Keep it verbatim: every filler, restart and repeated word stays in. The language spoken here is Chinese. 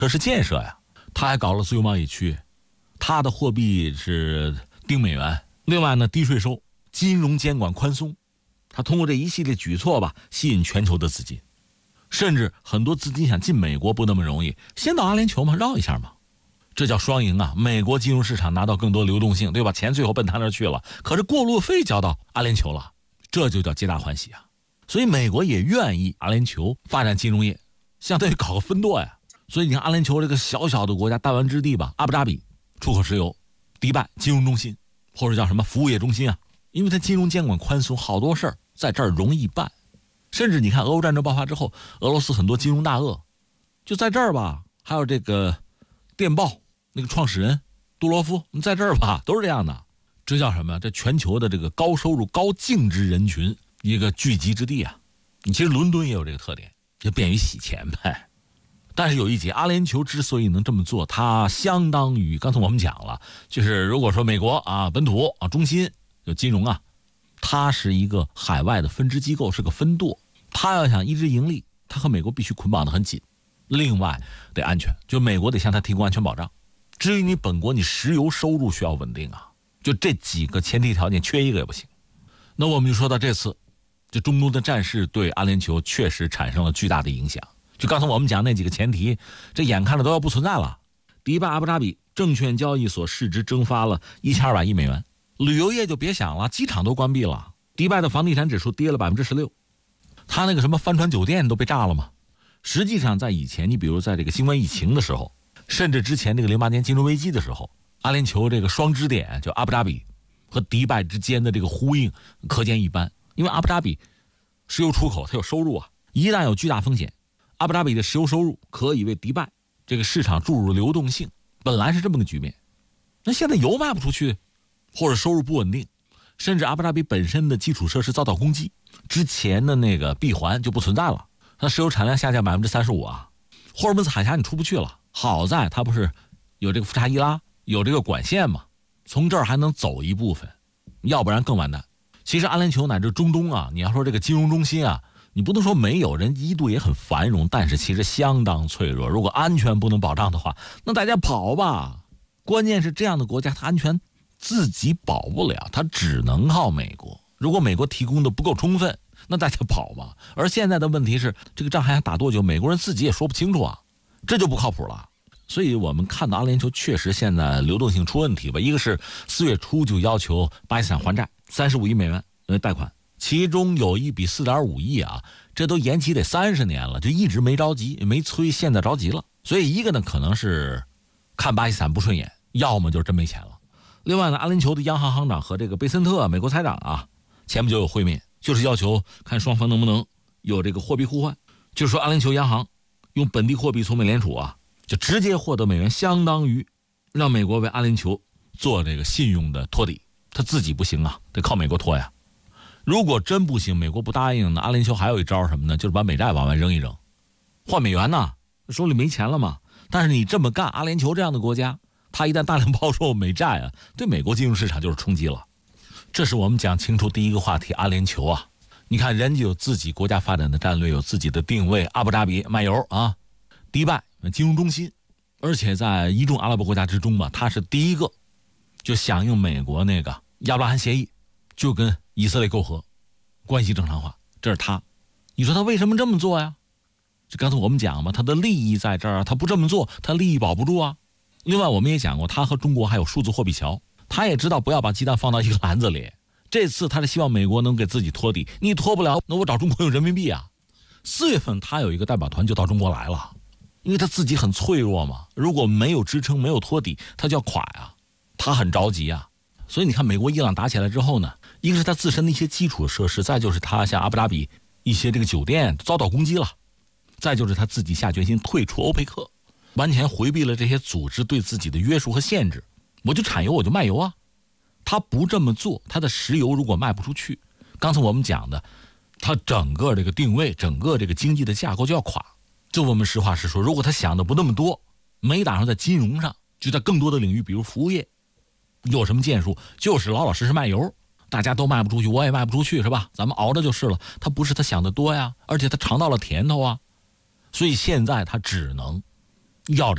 这是建设呀。他还搞了自由贸易区，他的货币是定美元，另外呢低税收，金融监管宽松，他通过这一系列举措吧，吸引全球的资金，甚至很多资金想进美国不那么容易，先到阿联酋嘛，绕一下嘛，这叫双赢啊！美国金融市场拿到更多流动性，对吧？钱最后奔他那儿去了，可是过路费交到阿联酋了，这就叫皆大欢喜啊！所以美国也愿意阿联酋发展金融业，相当于搞个分舵呀。所以你看阿联酋这个小小的国家，弹丸之地吧，阿布扎比出口石油，迪拜金融中心，或者叫什么服务业中心啊，因为它金融监管宽松，好多事儿在这儿容易办。甚至你看俄乌战争爆发之后，俄罗斯很多金融大鳄就在这儿吧，还有这个电报那个创始人杜罗夫在这儿吧，都是这样的。这叫什么？这全球的这个高收入高净值人群一个聚集之地啊。你其实伦敦也有这个特点，就便于洗钱呗。但是有一节，阿联酋之所以能这么做，它相当于刚才我们讲了，就是如果说美国啊本土啊中心就金融啊，它是一个海外的分支机构，是个分舵，它要想一直盈利，它和美国必须捆绑得很紧。另外得安全，就美国得向它提供安全保障。至于你本国，你石油收入需要稳定啊，就这几个前提条件缺一个也不行。那我们就说到这次，这中东的战事对阿联酋确实产生了巨大的影响。就刚才我们讲那几个前提，这眼看着都要不存在了。迪拜阿布扎比证券交易所市值蒸发了一千二百亿美元，旅游业就别想了，机场都关闭了。迪拜的房地产指数跌了百分之十六，他那个什么帆船酒店都被炸了嘛。实际上在以前，你比如在这个新冠疫情的时候，甚至之前这个零八年金融危机的时候，阿联酋这个双支点就阿布扎比和迪拜之间的这个呼应可见一斑。因为阿布扎比石油出口它有收入啊，一旦有巨大风险，阿布扎比的石油收入可以为迪拜这个市场注入流动性，本来是这么个局面。那现在油卖不出去，或者收入不稳定，甚至阿布扎比本身的基础设施遭到攻击，之前的那个闭环就不存在了，它石油产量下降百分之三十五啊，霍尔木兹海峡你出不去了。好在它不是有这个富查伊拉，有这个管线嘛，从这儿还能走一部分，要不然更完蛋。其实阿联酋乃至中东啊，你要说这个金融中心啊，你不能说没有，人一度也很繁荣，但是其实相当脆弱。如果安全不能保障的话，那大家跑吧。关键是这样的国家，它安全自己保不了，它只能靠美国。如果美国提供的不够充分，那大家跑吧。而现在的问题是，这个仗还想打多久，美国人自己也说不清楚啊，这就不靠谱了。所以我们看到阿联酋确实现在流动性出问题吧。一个是四月初就要求巴基斯坦还债三十五亿美元呃贷款，其中有一笔四点五亿啊，这都延期得三十年了，就一直没着急，没催，现在着急了。所以一个呢可能是看巴基斯坦不顺眼，要么就是真没钱了。另外呢，阿联酋的央行行长和这个贝森特美国财长啊，前不久有会面，就是要求看双方能不能有这个货币互换，就是说阿联酋央行用本地货币从美联储啊，就直接获得美元，相当于让美国为阿联酋做这个信用的托底，他自己不行啊，得靠美国托呀。如果真不行，美国不答应呢，阿联酋还有一招什么呢？就是把美债往外扔一扔，换美元呢，手里没钱了嘛。但是你这么干，阿联酋这样的国家，他一旦大量抛售美债啊，对美国金融市场就是冲击了。这是我们讲清楚第一个话题，阿联酋啊，你看人家有自己国家发展的战略，有自己的定位，阿布扎比卖油啊，迪拜金融中心，而且在一众阿拉伯国家之中吧，他是第一个就响应美国那个亚伯拉罕协议，就跟以色列媾和，关系正常化，这是他。你说他为什么这么做呀？这刚才我们讲嘛，他的利益在这儿，他不这么做，他利益保不住啊。另外我们也讲过，他和中国还有数字货币桥，他也知道不要把鸡蛋放到一个篮子里。这次他是希望美国能给自己托底，你托不了，那我找中国用人民币啊。四月份他有一个代表团就到中国来了，因为他自己很脆弱嘛，如果没有支撑，没有托底，他就要垮呀，他很着急啊。所以你看美国伊朗打起来之后呢，一个是他自身的一些基础设施，再就是他像阿布扎比一些这个酒店遭到攻击了，再就是他自己下决心退出欧佩克，完全回避了这些组织对自己的约束和限制，我就产油我就卖油啊。他不这么做，他的石油如果卖不出去，刚才我们讲的他整个这个定位，整个这个经济的架构就要垮。这我们实话实说，如果他想的不那么多，没打算在金融上，就在更多的领域，比如服务业有什么建树，就是老老实实卖油，大家都卖不出去，我也卖不出去，是吧？咱们熬着就是了。他不是他想的多呀，而且他尝到了甜头啊，所以现在他只能要